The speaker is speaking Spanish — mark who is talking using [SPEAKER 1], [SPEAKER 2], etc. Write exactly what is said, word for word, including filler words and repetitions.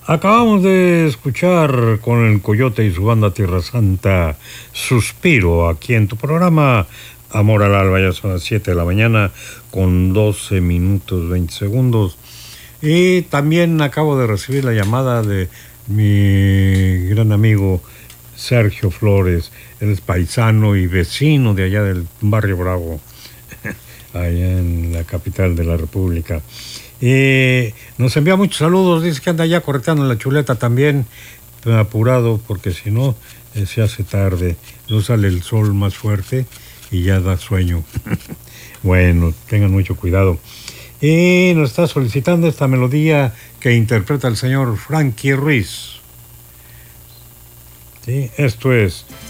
[SPEAKER 1] Acabamos de escuchar con el Coyote y su banda Tierra Santa, Suspiro, aquí en tu programa Amor al Alba. Ya son las siete de la mañana con doce minutos veinte segundos. Y también acabo de recibir la llamada de mi gran amigo Sergio Flores. Él es paisano y vecino de allá del Barrio Bravo, allá en la capital de la República. Eh, nos envía muchos saludos, dice que anda ya correteando la chuleta también, apurado porque si no eh, se hace tarde, no sale el sol más fuerte y ya da sueño. Bueno, tengan mucho cuidado. Y nos está solicitando esta melodía que interpreta el señor Frankie Ruiz. ¿Sí? Esto es